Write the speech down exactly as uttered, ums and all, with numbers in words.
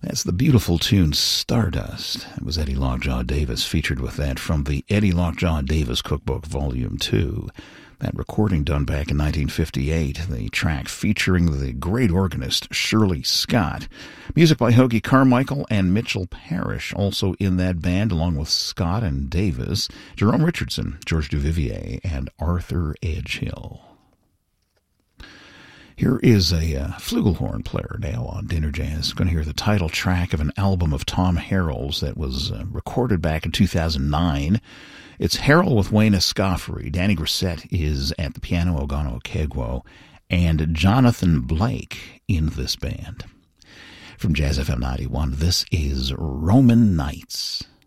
That's the beautiful tune Stardust. It was Eddie Lockjaw Davis featured with that from the Eddie Lockjaw Davis Cookbook Volume two. That recording done back in nineteen fifty-eight, the track featuring the great organist Shirley Scott. Music by Hoagie Carmichael and Mitchell Parrish, also in that band, along with Scott and Davis, Jerome Richardson, George Duvivier, and Arthur Edgehill. Here is a uh, flugelhorn player now on Dinner Jazz. Going to hear the title track of an album of Tom Harrell's that was uh, recorded back in two thousand nine. It's Harrell with Wayne Escoffery. Danny Grissett is at the piano, Ogano Okegwo, and Jonathan Blake in this band. From Jazz F M ninety-one, this is Roman Nights.